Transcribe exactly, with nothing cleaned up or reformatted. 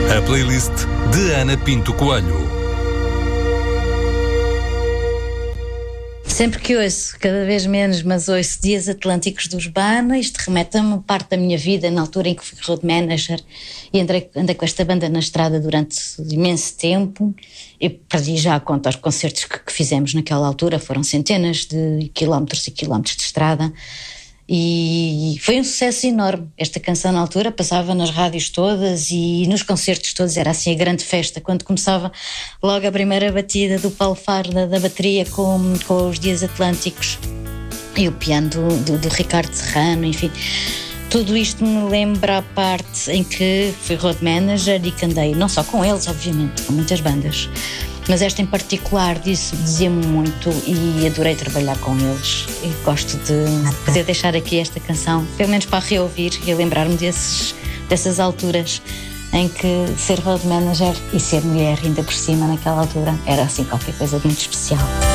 A playlist de Ana Pinto Coelho. Sempre que ouço, cada vez menos, mas ouço Dias Atlânticos dos Bana, isto remete-me parte da minha vida, na altura em que fui road manager e andei, andei com esta banda na estrada durante imenso tempo. Eu perdi já a conta aos concertos que, que fizemos naquela altura, foram centenas de quilómetros e quilómetros de estrada. E foi um sucesso enorme. Esta canção na altura passava nas rádios todas e nos concertos todos, era assim a grande festa. Quando começava logo a primeira batida do Paulo Faro da, da bateria com, com os Dias Atlânticos e o piano do, do, do Ricardo Serrano, enfim. Tudo isto me lembra a parte em que fui road manager e que andei, não só com eles, obviamente, com muitas bandas, mas esta em particular dizia-me muito e adorei trabalhar com eles. E gosto de poder deixar aqui esta canção, pelo menos para reouvir e lembrar-me desses, dessas alturas em que ser road manager e ser mulher ainda por cima naquela altura era assim qualquer coisa de muito especial.